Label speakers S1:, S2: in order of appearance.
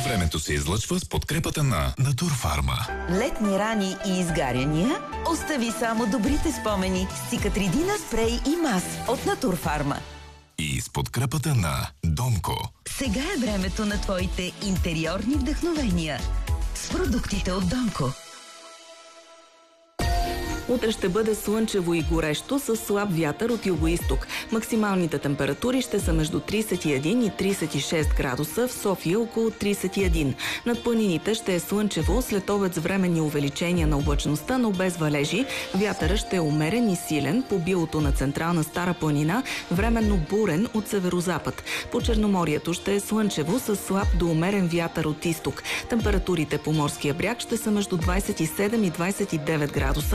S1: Времето се излъчва с подкрепата на Натурфарма.
S2: Летни рани и изгаряния? Остави само добрите спомени с Цикатридина спрей и мас от Натурфарма.
S1: И с подкрепата на Донко.
S2: Сега е времето на твоите интериорни вдъхновения с продуктите от Донко.
S3: Утре ще бъде слънчево и горещо с слаб вятър от югоизток. Максималните температури ще са между 31 и 36 градуса, в София около 31. Над планините ще е слънчево, след обед с временни увеличения на облачността, но без валежи. Вятърът ще е умерен и силен, по билото на централна Стара планина, временно бурен от северозапад. По Черноморието ще е слънчево с слаб до умерен вятър от изток. Температурите по морския бряг ще са между 27 и 29 градуса.